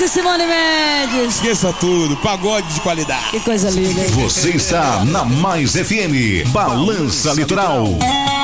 de Simone Mendes. Esqueça tudo, pagode de qualidade. Que coisa linda, hein? Você está na Mais FM, Balança Litoral.